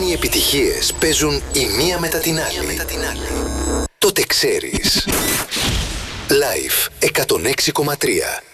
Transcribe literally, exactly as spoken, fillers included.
οι επιτυχίες παίζουν η μία μετά την άλλη, τότε ξέρεις. Live εκατόν έξι κόμμα τρία.